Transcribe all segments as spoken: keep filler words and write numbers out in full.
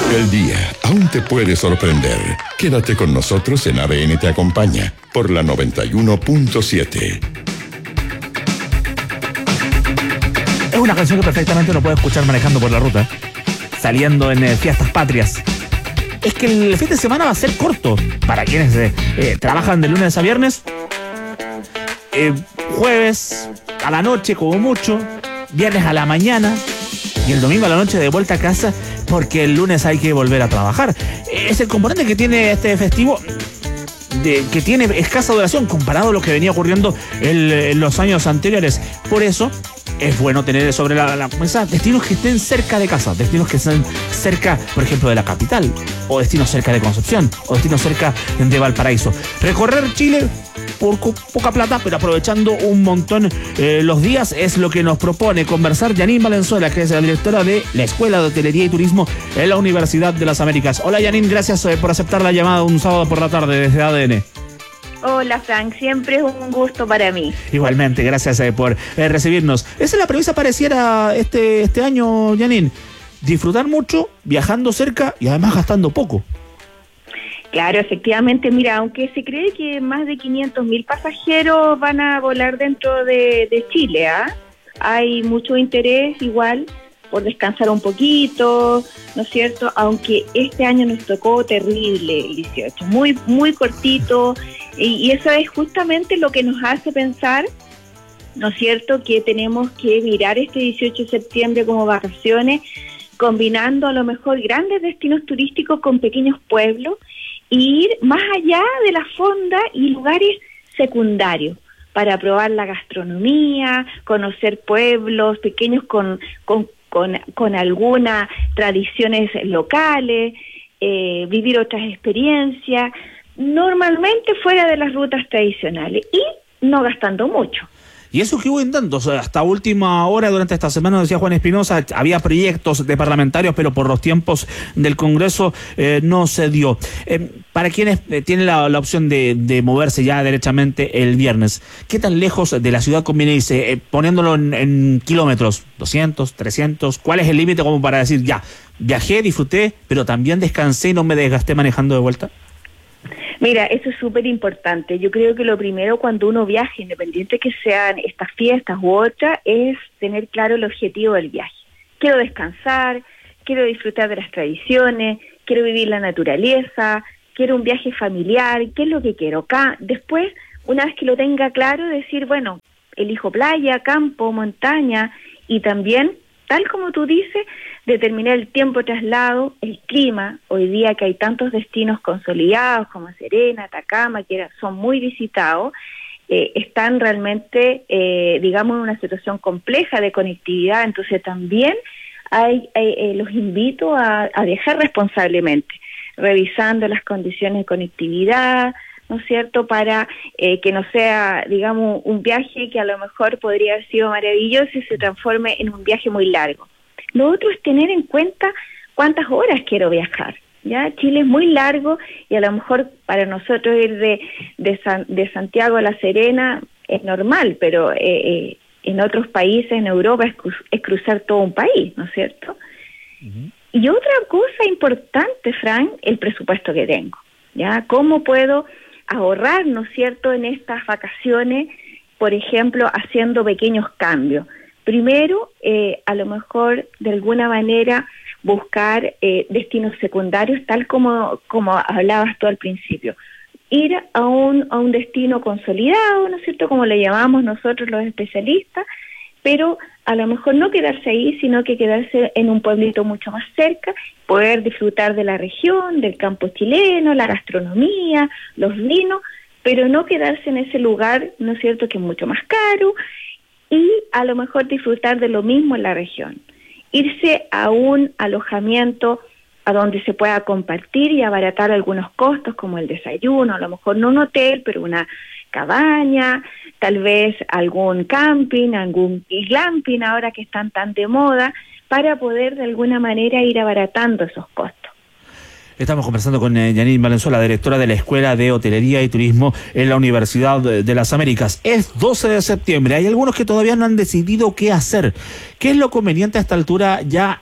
El día aún te puede sorprender. Quédate con nosotros en A D N Te Acompaña por la noventa y uno punto siete. Es una canción que perfectamente uno puede escuchar manejando por la ruta, saliendo en eh, fiestas patrias. Es que el fin de semana va a ser corto para quienes eh, eh, trabajan de lunes a viernes. Eh, jueves a la noche como mucho, viernes a la mañana y el domingo a la noche de vuelta a casa, porque el lunes hay que volver a trabajar. Es el componente que tiene este festivo, de, que tiene escasa duración comparado a lo que venía ocurriendo en, en los años anteriores. Por eso es bueno tener sobre la, la mesa destinos que estén cerca de casa, destinos que estén cerca, por ejemplo, de la capital, o destinos cerca de Concepción, o destinos cerca de Valparaíso. Recorrer Chile por poca plata, pero aprovechando un montón eh, los días, es lo que nos propone conversar Janine Valenzuela, que es la directora de la Escuela de Hotelería y Turismo en la Universidad de las Américas. Hola Janine, gracias eh, por aceptar la llamada un sábado por la tarde desde A D N. Hola Frank, siempre es un gusto para mí. Igualmente, gracias eh, por eh, recibirnos. Esa es la premisa pareciera este, este año, Janine. Disfrutar mucho, viajando cerca y además gastando poco. Claro, efectivamente, mira, aunque se cree que más de quinientos mil pasajeros van a volar dentro de, de Chile, ¿ah? Hay mucho interés igual por descansar un poquito, ¿no es cierto? Aunque este año nos tocó terrible el dieciocho, muy, muy cortito, y, y eso es justamente lo que nos hace pensar, ¿no es cierto?, que tenemos que mirar este dieciocho de septiembre como vacaciones, combinando a lo mejor grandes destinos turísticos con pequeños pueblos, e ir más allá de la fonda y lugares secundarios para probar la gastronomía, conocer pueblos pequeños con, con, con, con algunas tradiciones locales, eh, vivir otras experiencias, normalmente fuera de las rutas tradicionales y no gastando mucho. Y eso que hubo intentos, hasta última hora durante esta semana, decía Juan Espinosa, había proyectos de parlamentarios, pero por los tiempos del Congreso eh, no se dio. Eh, para quienes eh, tienen la, la opción de, de moverse ya derechamente el viernes, ¿qué tan lejos de la ciudad conviene irse? Eh, poniéndolo en, en kilómetros, doscientos, trescientos, ¿cuál es el límite como para decir, ya, viajé, disfruté, pero también descansé y no me desgasté manejando de vuelta? Mira, eso es súper importante. Yo creo que lo primero cuando uno viaja, independiente que sean estas fiestas u otras, es tener claro el objetivo del viaje. Quiero descansar, quiero disfrutar de las tradiciones, quiero vivir la naturaleza, quiero un viaje familiar, ¿qué es lo que quiero? Acá, después, una vez que lo tenga claro, decir, bueno, elijo playa, campo, montaña, y también, tal como tú dices, determinar el tiempo de traslado, el clima. Hoy día que hay tantos destinos consolidados como Serena, Atacama, que son muy visitados, eh, están realmente, eh, digamos, en una situación compleja de conectividad. Entonces también hay, hay eh, los invito a, a viajar responsablemente, revisando las condiciones de conectividad, ¿no es cierto?, para eh, que no sea, digamos, un viaje que a lo mejor podría haber sido maravilloso y se transforme en un viaje muy largo. Lo otro es tener en cuenta cuántas horas quiero viajar, ¿ya? Chile es muy largo y a lo mejor para nosotros ir de, de, San, de Santiago a La Serena es normal, pero eh, eh, en otros países, en Europa, es, cru- es cruzar todo un país, ¿no es cierto? Uh-huh. Y otra cosa importante, Frank, el presupuesto que tengo, ¿ya? ¿Cómo puedo ahorrar, ¿no es cierto?, en estas vacaciones, por ejemplo, haciendo pequeños cambios? Primero, eh, a lo mejor, de alguna manera, buscar eh, destinos secundarios, tal como, como hablabas tú al principio. Ir a un, a un destino consolidado, ¿no es cierto?, como le llamamos nosotros los especialistas, pero a lo mejor no quedarse ahí, sino que quedarse en un pueblito mucho más cerca, poder disfrutar de la región, del campo chileno, la gastronomía, los vinos, pero no quedarse en ese lugar, ¿no es cierto?, que es mucho más caro, y a lo mejor disfrutar de lo mismo en la región. Irse a un alojamiento a donde se pueda compartir y abaratar algunos costos como el desayuno, a lo mejor no un hotel, pero una cabaña, tal vez algún camping, algún glamping ahora que están tan de moda, para poder de alguna manera ir abaratando esos costos. Estamos conversando con eh, Janine Valenzuela, directora de la Escuela de Hotelería y Turismo en la Universidad de, de las Américas. Es doce de septiembre, hay algunos que todavía no han decidido qué hacer. ¿Qué es lo conveniente a esta altura ya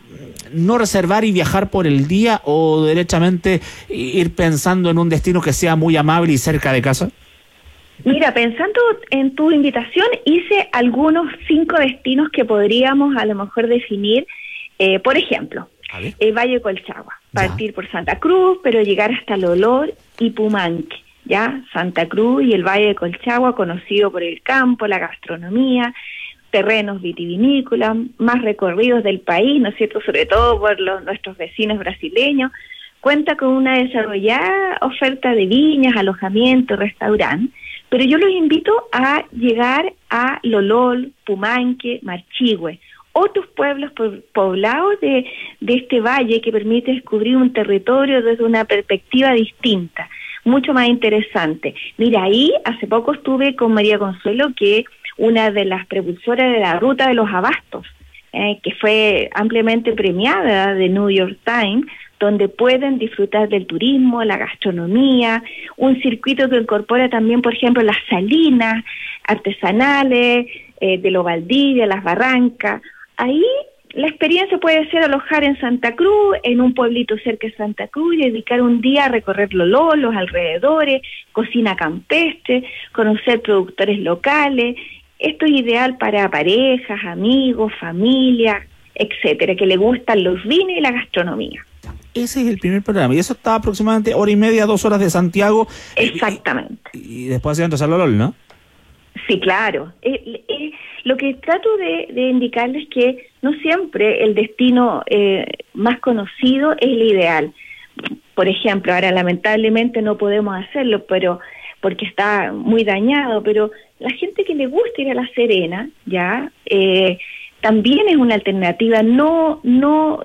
no reservar y viajar por el día o derechamente ir pensando en un destino que sea muy amable y cerca de casa? Mira, pensando en tu invitación, hice algunos cinco destinos que podríamos a lo mejor definir. Eh, por ejemplo, el Valle Colchagua, partir ya. por Santa Cruz, pero llegar hasta Lolor y Pumanque, ¿ya? Santa Cruz y el Valle de Colchagua, conocido por el campo, la gastronomía, terrenos vitivinícolas, más recorridos del país, ¿no es cierto?, sobre todo por los, nuestros vecinos brasileños. Cuenta con una desarrollada oferta de viñas, alojamiento, restaurante, pero yo los invito a llegar a Lolol, Pumanque, Marchihue, otros pueblos poblados de, de este valle que permite descubrir un territorio desde una perspectiva distinta, mucho más interesante. Mira, ahí hace poco estuve con María Consuelo, que es una de las prepulsoras de la Ruta de los Abastos, eh, que fue ampliamente premiada de New York Times, donde pueden disfrutar del turismo, la gastronomía, un circuito que incorpora también, por ejemplo, las salinas artesanales, eh, de los Valdivia, las barrancas. Ahí la experiencia puede ser alojar en Santa Cruz, en un pueblito cerca de Santa Cruz, y dedicar un día a recorrer Lolol, los alrededores, cocina campestre, conocer productores locales. Esto es ideal para parejas, amigos, familia, etcétera, que le gustan los vinos y la gastronomía. Ese es el primer programa, y eso está aproximadamente hora y media, dos horas de Santiago. Exactamente. Y, y después entonces a Lolol, ¿no? Sí, claro. Eh, eh, lo que trato de, de indicarles es que no siempre el destino eh, más conocido es el ideal. Por ejemplo, ahora lamentablemente no podemos hacerlo, pero porque está muy dañado, pero la gente que le gusta ir a La Serena, ya, eh, también es una alternativa, no, no,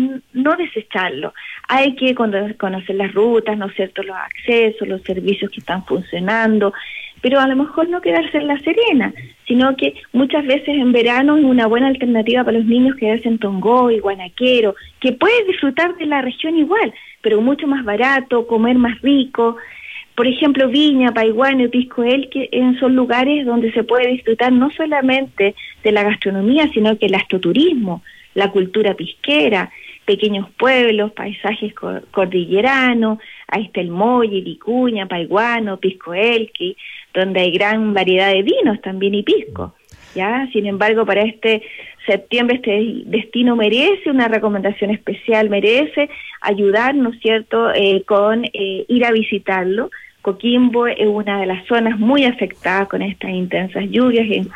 no desecharlo. Hay que conocer las rutas, ¿no es cierto?, los accesos, los servicios que están funcionando, pero a lo mejor no quedarse en La Serena, sino que muchas veces en verano es una buena alternativa para los niños quedarse en Tongoy, Guanaquero, que puedes disfrutar de la región igual, pero mucho más barato, comer más rico. Por ejemplo, Viña, Paihuano y Pisco Elqui son lugares donde se puede disfrutar no solamente de la gastronomía, sino que el astroturismo, la cultura pisquera, pequeños pueblos, paisajes cordilleranos, ahí está el Molle, Vicuña, Paihuano, Pisco Elqui, donde hay gran variedad de vinos también y pisco, ¿ya? Sin embargo, para este septiembre este destino merece una recomendación especial, merece ayudar, ¿no es cierto?, eh, con eh, ir a visitarlo. Coquimbo es una de las zonas muy afectadas con estas intensas lluvias en